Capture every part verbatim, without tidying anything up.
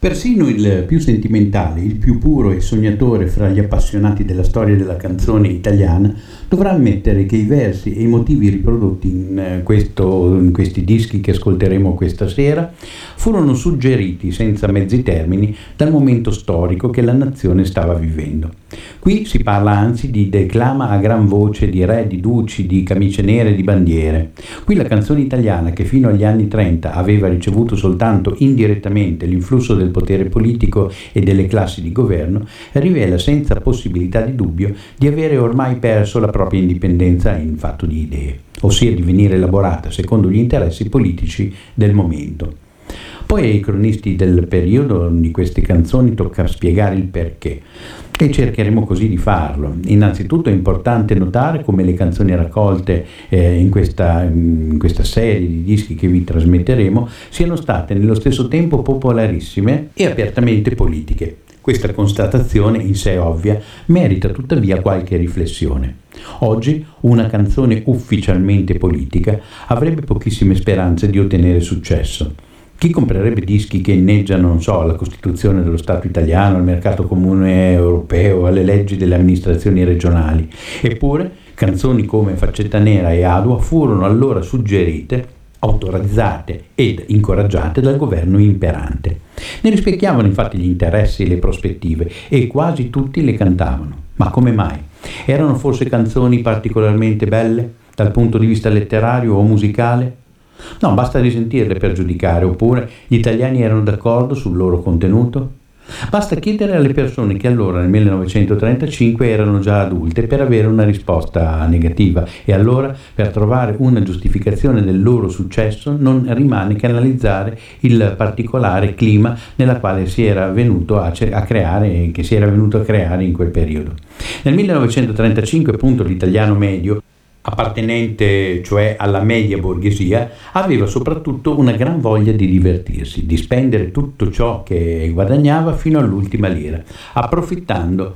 Persino il più sentimentale, il più puro e sognatore fra gli appassionati della storia della canzone italiana dovrà ammettere che i versi e i motivi riprodotti in, questo, in questi dischi che ascolteremo questa sera furono suggeriti senza mezzi termini dal momento storico che la nazione stava vivendo. Qui si parla anzi di declama a gran voce di re, di duci, di camicie nere, di bandiere. Qui la canzone italiana, che fino agli anni trenta aveva ricevuto soltanto indirettamente l'influsso del potere politico e delle classi di governo, rivela senza possibilità di dubbio di avere ormai perso la propria indipendenza in fatto di idee, ossia di venire elaborata secondo gli interessi politici del momento. Poi ai cronisti del periodo di queste canzoni tocca spiegare il perché e cercheremo così di farlo. Innanzitutto è importante notare come le canzoni raccolte eh, in, questa, in questa serie di dischi che vi trasmetteremo siano state nello stesso tempo popolarissime e apertamente politiche. Questa constatazione in sé ovvia merita tuttavia qualche riflessione. Oggi una canzone ufficialmente politica avrebbe pochissime speranze di ottenere successo. Chi comprerebbe dischi che inneggiano, non so, alla Costituzione dello Stato italiano, al mercato comune europeo, alle leggi delle amministrazioni regionali? Eppure, canzoni come Faccetta Nera e Adua furono allora suggerite, autorizzate ed incoraggiate dal governo imperante. Ne rispecchiavano infatti gli interessi e le prospettive e quasi tutti le cantavano. Ma come mai? Erano forse canzoni particolarmente belle dal punto di vista letterario o musicale? No, basta risentirle per giudicare, oppure gli italiani erano d'accordo sul loro contenuto? Basta chiedere alle persone che allora nel millenovecentotrentacinque erano già adulte per avere una risposta negativa, e allora per trovare una giustificazione del loro successo non rimane che analizzare il particolare clima nella quale si era venuto a, a creare, che si era venuto a creare in quel periodo. Nel millenovecentotrentacinque appunto l'italiano medio, appartenente cioè alla media borghesia, aveva soprattutto una gran voglia di divertirsi, di spendere tutto ciò che guadagnava fino all'ultima lira, approfittando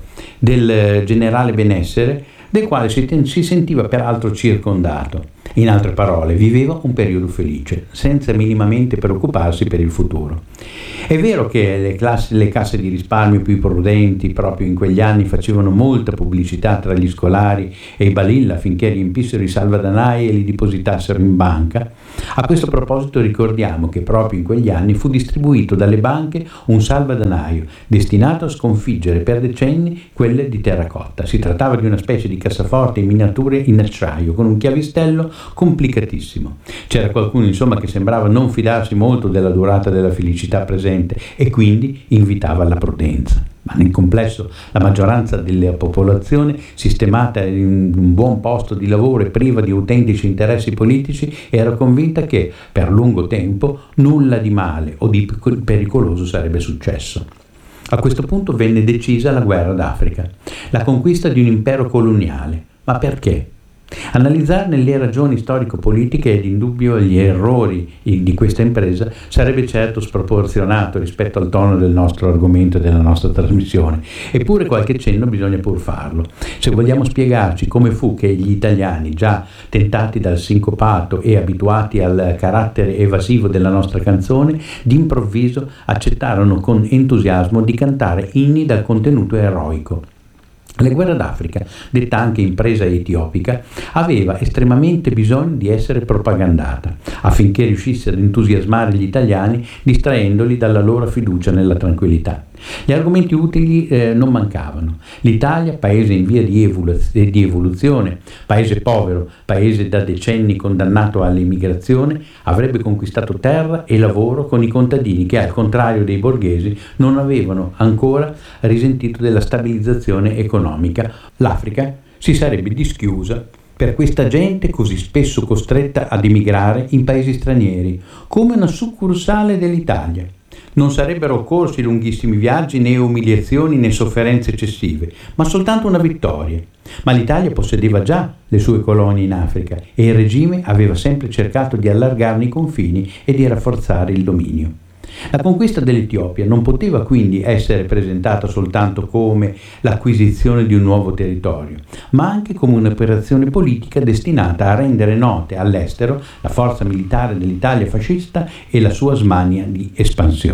del generale benessere del quale si, ten- si sentiva peraltro circondato. In altre parole, viveva un periodo felice, senza minimamente preoccuparsi per il futuro. È vero che le, classi, le casse di risparmio più prudenti proprio in quegli anni facevano molta pubblicità tra gli scolari e i balilla finché riempissero i salvadanai e li depositassero in banca. A questo proposito ricordiamo che proprio in quegli anni fu distribuito dalle banche un salvadanaio destinato a sconfiggere per decenni quelle di terracotta. Si trattava di una specie di cassaforte in miniature in acciaio con un chiavistello complicatissimo. C'era qualcuno insomma che sembrava non fidarsi molto della durata della felicità presente e quindi invitava alla prudenza. Ma nel complesso la maggioranza della popolazione, sistemata in un buon posto di lavoro e priva di autentici interessi politici, era convinta che per lungo tempo nulla di male o di pericoloso sarebbe successo. A questo punto venne decisa la guerra d'Africa, la conquista di un impero coloniale. Ma perché? Analizzarne le ragioni storico-politiche ed indubbio gli errori di questa impresa sarebbe certo sproporzionato rispetto al tono del nostro argomento e della nostra trasmissione, eppure qualche cenno bisogna pur farlo. Se vogliamo spiegarci come fu che gli italiani, già tentati dal sincopato e abituati al carattere evasivo della nostra canzone, d'improvviso accettarono con entusiasmo di cantare inni dal contenuto eroico. La guerra d'Africa, detta anche impresa etiopica, aveva estremamente bisogno di essere propagandata affinché riuscisse ad entusiasmare gli italiani distraendoli dalla loro fiducia nella tranquillità. Gli argomenti utili eh, non mancavano. L'Italia, paese in via di, evoluz- di evoluzione, paese povero, paese da decenni condannato all'immigrazione, avrebbe conquistato terra e lavoro con i contadini che, al contrario dei borghesi, non avevano ancora risentito della stabilizzazione economica. L'Africa si sarebbe dischiusa per questa gente così spesso costretta ad emigrare in paesi stranieri, come una succursale dell'Italia. Non sarebbero occorsi lunghissimi viaggi, né umiliazioni, né sofferenze eccessive, ma soltanto una vittoria. Ma l'Italia possedeva già le sue colonie in Africa e il regime aveva sempre cercato di allargarne i confini e di rafforzare il dominio. La conquista dell'Etiopia non poteva quindi essere presentata soltanto come l'acquisizione di un nuovo territorio, ma anche come un'operazione politica destinata a rendere note all'estero la forza militare dell'Italia fascista e la sua smania di espansione.